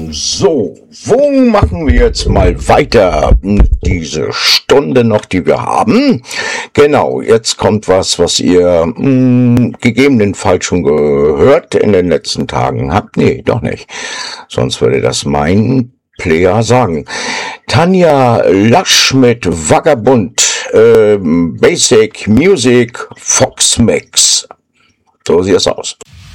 So, wo machen wir jetzt mal weiter? Diese Stunde noch, die wir haben. Genau, jetzt kommt was ihr gegebenenfalls schon gehört in den letzten Tagen habt. Nee, doch nicht. Sonst würde das mein Player sagen. Tanja Lasch mit Vagabund, Basic Music, Fox Mix. So sieht es aus.